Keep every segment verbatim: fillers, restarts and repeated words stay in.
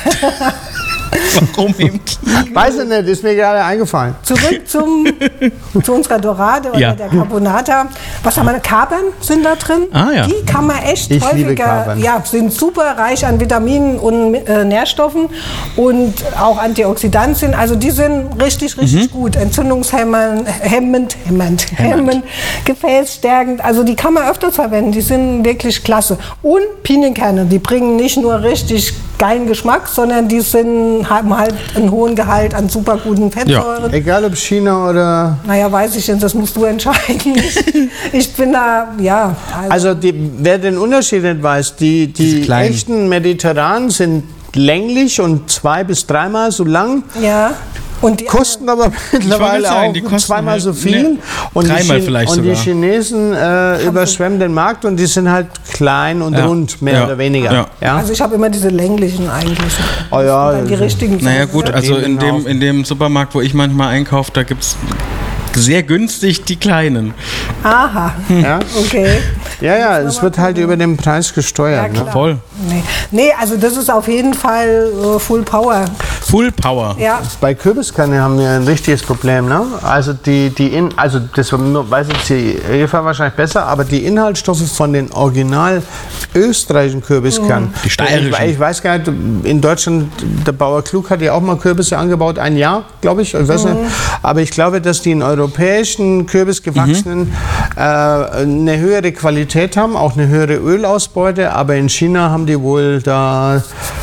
Warum im Kino? Weiß ich nicht, ist mir gerade eingefallen. Zurück zum, zu unserer Dorade oder Ja. der Carbonata. Was haben wir? Kapern sind da drin. Ah, ja. Die kann man echt Ich liebe häufiger, Kapern. ja, sind super reich an Vitaminen und äh, Nährstoffen und auch Antioxidantien. Also die sind richtig, richtig Mhm. gut. Entzündungshemmend, hemmend, hemmend, hemmend, gefäßstärkend. Also die kann man öfters verwenden. Die sind wirklich klasse. Und Pinienkerne, die bringen nicht nur richtig geilen Geschmack, sondern die sind, haben halt einen hohen Gehalt an super guten Fettsäuren. Egal ob China oder... Naja, weiß ich nicht, das musst du entscheiden. Ich, ich bin da, ja. Also, Also die, wer den Unterschied nicht weiß, die, Diese die kleinen. echten Mediterranen sind länglich und zwei bis dreimal so lang, ja. Und die kosten aber mittlerweile sagen, auch die kosten zweimal halt, so viel. ne, und dreimal die Chin- vielleicht Und die sogar. Chinesen äh, überschwemmen den Markt und die sind halt klein und Ja. rund, mehr Ja. oder weniger. Ja. Ja. Also ich habe immer diese länglichen eigentlich. Oh ja, Dann die richtigen. Naja gut, also in dem, Haufen. in dem Supermarkt, wo ich manchmal einkaufe, da gibt es sehr günstig die kleinen. Aha, Ja. okay. Ja, ja, es wird halt über den Preis Ja, gesteuert. klar. ne? Voll. Nee. nee, also das ist auf jeden Fall äh, Full Power. Full Power. Ja, Bei Kürbiskerne haben wir ein richtiges Problem. Ne? Also, die, die in, also das weiß jetzt die Eva wahrscheinlich besser, aber die Inhaltsstoffe von den original österreichischen Kürbiskernen. Die steirischen. Ich, ich weiß gar nicht, in Deutschland, der Bauer Klug hat ja auch mal Kürbisse angebaut, ein Jahr, glaube ich. ich weiß nicht. Aber ich glaube, dass die in europäischen Kürbisgewachsenen äh, eine höhere Qualität haben, auch eine höhere Ölausbeute. Aber in China haben die wohl da,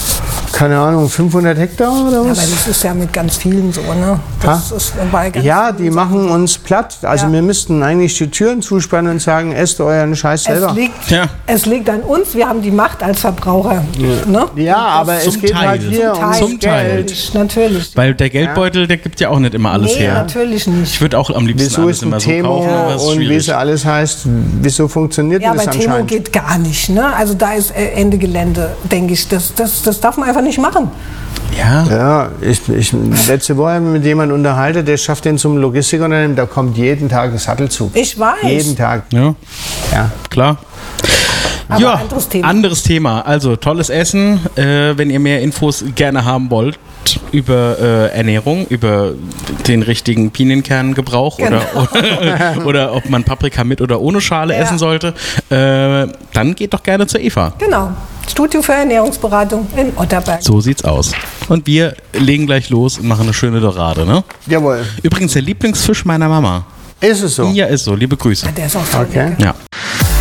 keine Ahnung, fünfhundert Hektar oder aber was? das ist ja mit ganz vielen so, ne? Das Ha? ist bei ganz Ja, die machen uns platt. Also Ja. wir müssten eigentlich die Türen zusperren und sagen, esst euren Scheiß selber. Es liegt, Ja. es liegt an uns, wir haben die Macht als Verbraucher. Ne? Ja, aber es Zum geht Teil. halt hier Zum ums Zum Teil. Geld. Natürlich, natürlich. Weil der Geldbeutel, der gibt ja auch nicht immer alles Nee, her. natürlich nicht. Ich würde auch am liebsten Wieso alles ist ein immer so Temo kaufen, aber es ist und wie schwierig. es alles heißt, wieso funktioniert Ja, das bei Temo anscheinend? geht gar nicht. Ne? Also da ist äh, Ende Gelände, denke ich. Das, das, das darf man einfach nicht machen. Ja. Ja, ich, ich letzte Woche mit jemandem unterhalte, der schafft den zum Logistikunternehmen, da kommt jeden Tag ein Sattelzug. Ich weiß. Jeden Tag. Ja, Ja. klar. Aber ja, anderes Thema. anderes Thema. Also tolles Essen. Äh, wenn ihr mehr Infos gerne haben wollt über äh, Ernährung, über den richtigen Pinienkerngebrauch Genau. oder, oder ob man Paprika mit oder ohne Schale Ja. essen sollte, äh, dann geht doch gerne zur Eva. Genau. Studio für Ernährungsberatung in Otterberg. So sieht's aus. Und wir legen gleich los und machen eine schöne Dorade, ne? Jawohl. Übrigens der Lieblingsfisch meiner Mama. Ist es so? Ja, ist so. Liebe Grüße. Der ist auch so Okay. lecker. Ja.